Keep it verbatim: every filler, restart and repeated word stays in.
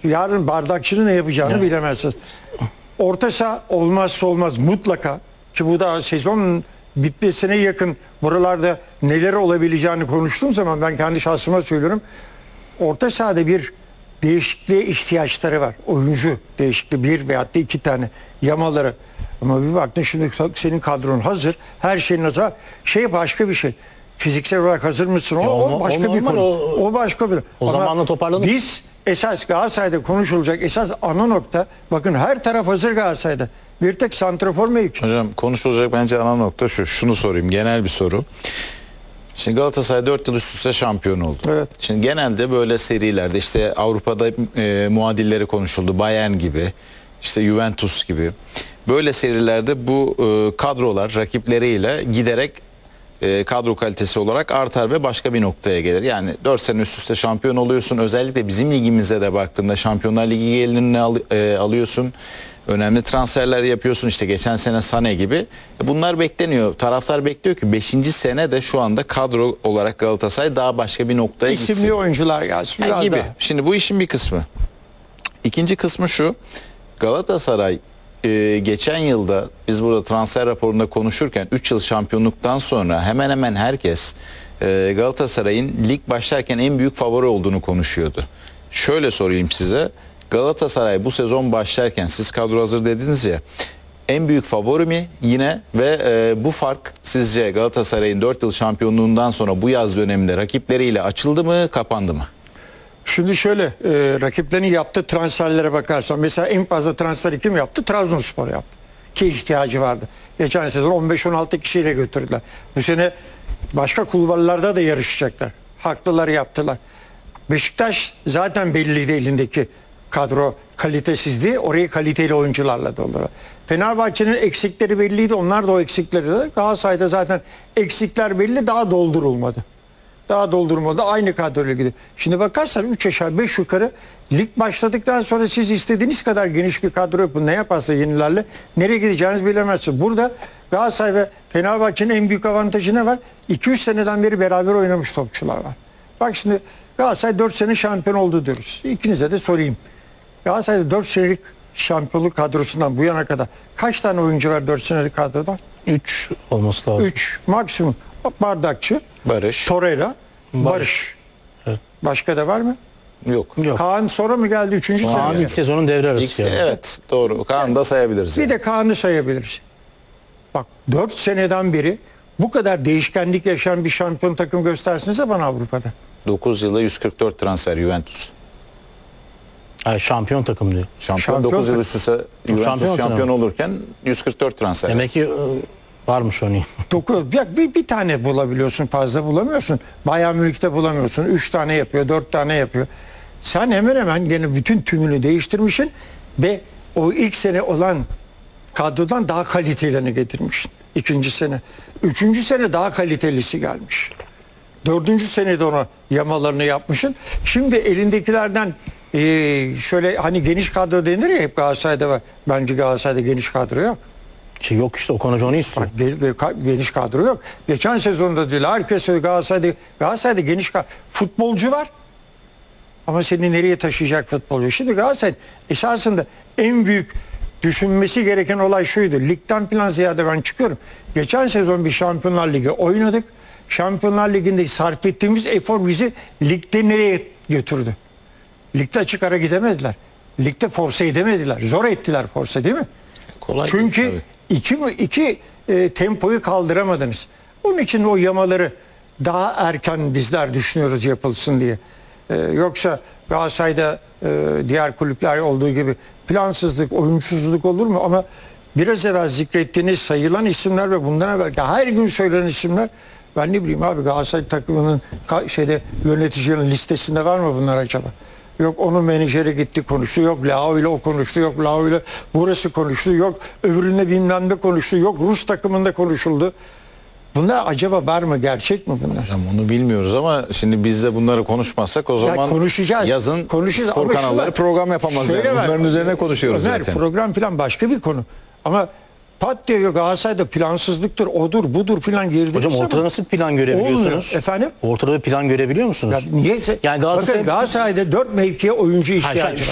yarın bardakçının ne yapacağını Evet. bilemezsiniz. Orta saha olmazsa olmaz mutlaka ki bu da sezon bitmesine yakın buralarda neler olabileceğini konuştuğum zaman ben kendi şahsıma söylüyorum. Orta sahada bir değişikliğe ihtiyaçları var. Oyuncu değişikliği bir veyahut da iki tane yamaları. Ama bir baktın şimdi senin kadron hazır. Her şeyin hazır. Şey başka bir şey. Fiziksel olarak hazır mısın? O, Ya o o- başka o bir normal, konu. o- O, başka bir. o Ama zamanla toparlanır. Biz esas Galatasaray'da konuşulacak esas ana nokta bakın her taraf hazır Galatasaray'da. Bir tek santrafor mevki. Hocam konuşulacak bence ana nokta şu. Şunu sorayım, genel bir soru. Şimdi Galatasaray dört yıl üst üste şampiyon oldu. Evet. Şimdi genelde böyle serilerde işte Avrupa'da e, muadilleri konuşuldu. Bayern gibi, işte Juventus gibi. Böyle serilerde bu e, kadrolar rakipleriyle giderek e, kadro kalitesi olarak artar ve başka bir noktaya gelir. Yani dört sene üst üste şampiyon oluyorsun. Özellikle bizim ligimize de baktığında Şampiyonlar Ligi gelirini al, e, alıyorsun. Önemli transferler yapıyorsun, işte geçen sene Sané gibi. Bunlar bekleniyor. Taraftar bekliyor ki beşinci sene de şu anda kadro olarak Galatasaray daha başka bir noktaya gitsin. İsimli oyuncular gelsin. Ha, biraz gibi. daha. Şimdi bu işin bir kısmı. İkinci kısmı şu. Galatasaray e, geçen yılda biz burada transfer raporunda konuşurken üç yıl şampiyonluktan sonra hemen hemen herkes e, Galatasaray'ın lig başlarken en büyük favori olduğunu konuşuyordu. Şöyle sorayım size. Galatasaray bu sezon başlarken siz kadro hazır dediniz ya, en büyük favori mi yine ve e, bu fark sizce Galatasaray'ın dört yıl şampiyonluğundan sonra bu yaz döneminde rakipleriyle açıldı mı, kapandı mı? Şimdi şöyle e, rakiplerin yaptığı transferlere bakarsan mesela en fazla transferi kim yaptı? Trabzonspor yaptı. Ki ihtiyacı vardı. Geçen sezon on beş on altı kişiyle götürdüler. Bu sene başka kulvarlarda da yarışacaklar. Haklılar yaptılar. Beşiktaş zaten belliydi elindeki kadro kalitesizliği. Orayı kaliteli oyuncularla doldurdu. Fenerbahçe'nin eksikleri belliydi. Onlar da o eksikleri de. Galatasaray'da zaten eksikler belli, daha doldurulmadı. Daha doldurmadı. Aynı kadroyla gidiyor. Şimdi bakarsan üç aşağı beş yukarı lig başladıktan sonra siz istediğiniz kadar geniş bir kadro yapın. Ne yaparsa yenilerle nereye gideceğinizi bilemezsiniz. Burada Galatasaray ve Fenerbahçe'nin en büyük avantajı ne var? iki üç seneden beri beraber oynamış topçular var. Bak şimdi Galatasaray dört sene şampiyon oldu diyoruz. İkinize de sorayım. Galatasaray'da dört senelik şampiyonluk kadrosundan bu yana kadar kaç tane oyuncu var dört senelik kadrodan? üç olması lazım. üç maksimum. Bardakçı, Barış. Torreira, Barış. Barış. Evet. Başka da var mı? Yok. Yok. Kaan sonra mı geldi? Üçüncü Kaan sene. ilk sezonun devre arası. İlk- yani. evet doğru. Kaan'ı da sayabiliriz. Bir yani. de Kaan'ı sayabiliriz. Bak dört seneden beri bu kadar değişkenlik yaşayan bir şampiyon takım göstersinize bana Avrupa'da. dokuz yılda yüz kırk dört transfer Juventus. Hayır, şampiyon takım diyor. Şampiyon, Şampiyon dokuz yıl takım. üst üste Juventus Şampiyon şampiyon, takım. olurken yüz kırk dört transfer. Demek ki e, varmış örneğin. Dokuz, ya bir, bir tane bulabiliyorsun, fazla bulamıyorsun. Bayern Münih'te bulamıyorsun. Üç tane yapıyor, dört tane yapıyor. Sen hemen hemen gene bütün tümünü değiştirmişsin ve o ilk sene olan kadrodan daha kalitelerini getirmişsin. İkinci sene. Üçüncü sene daha kalitelisi gelmiş. Dördüncü senede ona yamalarını yapmışsın. Şimdi elindekilerden eee, şöyle hani geniş kadro denir ya, hep Galatasaray'da var. Bence Galatasaray'da geniş kadro yok. Şey yok işte, Okan Hoca onu istiyor. Bak, ge- ge- ka- geniş kadro yok. Geçen sezonda değil. Herkes söylüyor Galatasaray'da, Galatasaray'da geniş kadro. Futbolcu var. Ama seni nereye taşıyacak futbolcu? Şimdi Galatasaray esasında en büyük düşünmesi gereken olay şuydu. Ligden falan ziyade ben çıkıyorum. Geçen sezon bir Şampiyonlar Ligi oynadık. Şampiyonlar Ligi'nde sarf ettiğimiz efor bizi ligde nereye götürdü? Ligde açık ara gidemediler. Ligde force edemediler. Zor ettiler force, değil mi? Kolay Çünkü değil, iki, iki e, tempoyu kaldıramadınız. Onun için o yamaları daha erken bizler düşünüyoruz yapılsın diye. E, yoksa Galatasaray'da e, diğer kulüpler olduğu gibi plansızlık, oyunsuzluk olur mu? Ama biraz evvel zikrettiğiniz sayılan isimler ve bundan evvel her gün söylenen isimler, ben ne bileyim abi, Galatasaray takımının ka- şeyde yöneticilerin listesinde var mı bunlar acaba? Yok onun menajeri gitti konuştu, yok Lao ile o konuştu, yok Lao ile burası konuştu, yok öbüründe bilmem ne konuştu, yok Rus takımında konuşuldu. Bunlar acaba var mı, gerçek mi bunlar? Hocam onu bilmiyoruz ama şimdi biz de bunları konuşmazsak o zaman konuşacağız. yazın Konuşacağız. spor Ama kanalları şuna- program yapamaz. Şöyle Yani. var. Bunların üzerine konuşuyoruz Ömer, zaten. program falan başka bir konu. Ama pat diyor Galatasaray'da plansızlıktır, odur, budur filan girdi. Hocam ortada nasıl bir plan görebiliyorsunuz? Olmuyor. Efendim? Ortada bir plan görebiliyor musunuz? Ya niye? Yani Galatasaray- Bakın Galatasaray'da dört mevkiye oyuncu Hayır, ihtiyacı hayır, var.